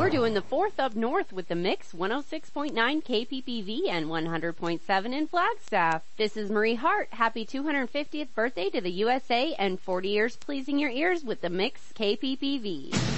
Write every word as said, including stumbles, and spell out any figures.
We're doing the fourth up north with the Mix, one oh six point nine K P P V and one hundred point seven in Flagstaff. This is Marie Hart. Happy two hundred fiftieth birthday to the U S A and forty years pleasing your ears with the Mix K P P V.